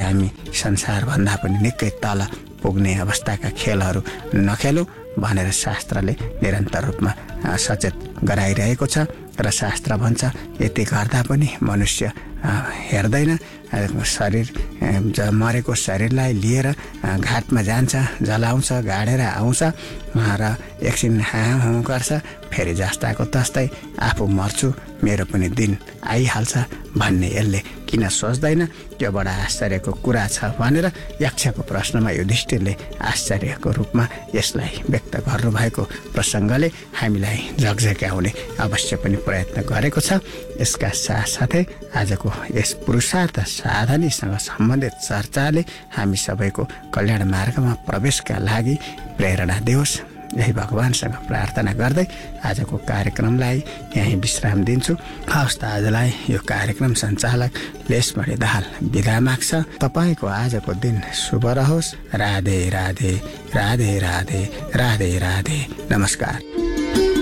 हामी संसारभन्दा पनि निकै तल पुग्ने अवस्थाका खेलहरू नखेलौँ भनेर शास्त्रले निरन्तर रूपमा सचेत गराइरहेको छ। र शास्त्र भन्छ यति गर्दा पनि मनुष्य हेर्दैन, शरीर मरेको शरीरलाई लिएर घाटमा जान्छ, जलाउँछ, गाडेर आउँछ र एकछिन हाँ गर्छ, फेरि जस्ताको तस्तै आफू मर्छु, मेरो पनि दिन आइहाल्छ भन्ने यसले किन सोच्दैन? त्यो बडा आश्चर्यको कुरा छ भनेर यक्षको प्रश्नमा युधिष्ठिरले आश्चर्यको रूपमा यसलाई व्यक्त गर्नुभएको प्रसङ्गले हामीलाई झकझक्याउने अवश्य पनि प्रयत्न गरेको छ। यसका साथसाथै आजको यस पुरुषार्थ साधनीसँग सम्बन्धित चर्चाले हामी सबैको कल्याण मार्गमा प्रवेशका लागि प्रेरणा दियोस्, यही भगवानसँग प्रार्थना गर्दै आजको कार्यक्रमलाई यहीँ विश्राम दिन्छु। हवस् त आजलाई यो कार्यक्रम सञ्चालक लेशमणि दाहाल बिदा माग्छ। तपाईँको आजको दिन शुभ रहोस्। राधे राधे राधे राधे राधे राधे नमस्कार।